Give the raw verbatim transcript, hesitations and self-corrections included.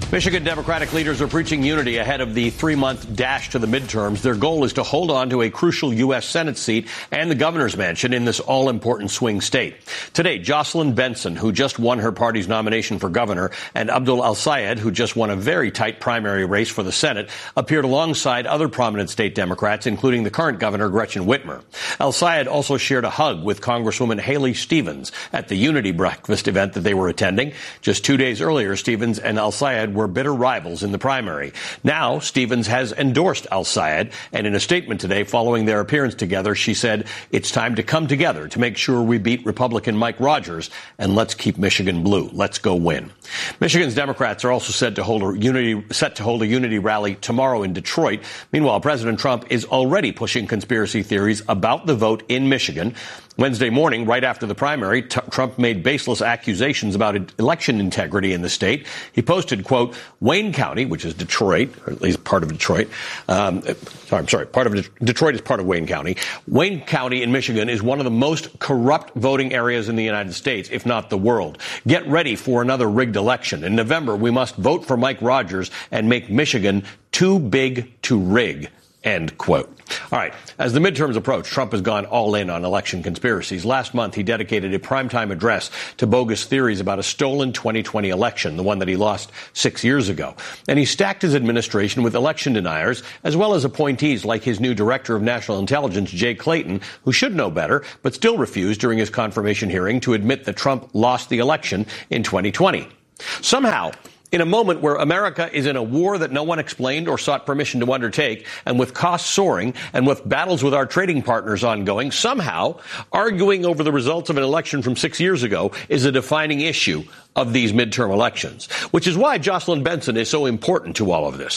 Michigan Democratic leaders are preaching unity ahead of the three-month dash to the midterms. Their goal is to hold on to a crucial U S. Senate seat and the governor's mansion in this all-important swing state. Today, Jocelyn Benson, who just won her party's nomination for governor, and Abdul El-Sayed, who just won a very tight primary race for the Senate, appeared alongside other prominent state Democrats, including the current governor, Gretchen Whitmer. El-Sayed also shared a hug with Congresswoman Haley Stevens at the Unity Breakfast event that they were attending. Just two days earlier, Stevens and El-Sayed were bitter rivals in the primary. Now, Stevens has endorsed El-Sayed, and in a statement today following their appearance together, she said, "It's time to come together to make sure we beat Republican Mike Rogers, and let's keep Michigan blue. Let's go win." Michigan's Democrats are also set to hold a unity, set to hold a unity rally tomorrow in Detroit. Meanwhile, President Trump is already pushing conspiracy theories about the vote in Michigan. Wednesday morning, right after the primary, t- Trump made baseless accusations about election integrity in the state. He posted, quote, "Wayne County," which is Detroit, or at least part of Detroit. Um, sorry, I'm sorry, part of De- Detroit is part of Wayne County. Wayne County in Michigan is one of the most corrupt voting areas in the United States, if not the world. Get ready for another rigged election. In November, we must vote for Mike Rogers and make Michigan too big to rig. End quote. All right. As the midterms approach, Trump has gone all in on election conspiracies. Last month, he dedicated a primetime address to bogus theories about a stolen twenty twenty election, the one that he lost six years ago. And he stacked his administration with election deniers, as well as appointees like his new director of national intelligence, Jay Clayton, who should know better, but still refused during his confirmation hearing to admit that Trump lost the election in twenty twenty. Somehow, in a moment where America is in a war that no one explained or sought permission to undertake, and with costs soaring, and with battles with our trading partners ongoing, somehow arguing over the results of an election from six years ago is a defining issue of these midterm elections, which is why Jocelyn Benson is so important to all of this.